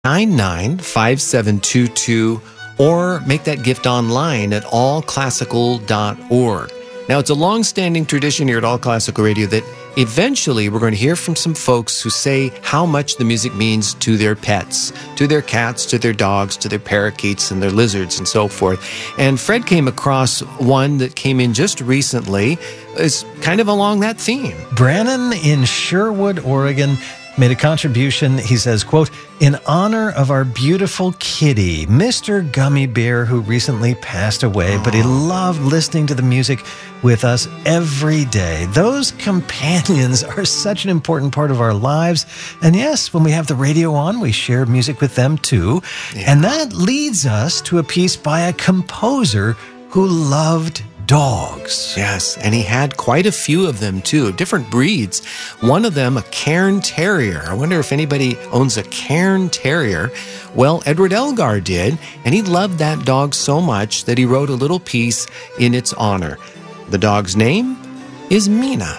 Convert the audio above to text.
888-899-5722 or make that gift online at allclassical.org. Now, it's a long-standing tradition here at All Classical Radio that eventually we're going to hear from some folks who say how much the music means to their pets, to their cats, to their dogs, to their parakeets and their lizards and so forth. And Fred came across one that came in just recently. It's kind of along that theme. Brannon in Sherwood, Oregon, made a contribution. He says, quote, "In honor of our beautiful kitty, Mr. Gummy Bear, who recently passed away, but he loved listening to the music with us every day. Those companions are such an important part of our lives. And yes, when we have the radio on, we share music with them too." Yeah. And that leads us to a piece by a composer who loved dogs. Yes, and he had quite a few of them too, different breeds. One of them, a Cairn Terrier. I wonder if anybody owns a Cairn Terrier. Well, Edward Elgar did, and he loved that dog so much that he wrote a little piece in its honor. The dog's name is Mina.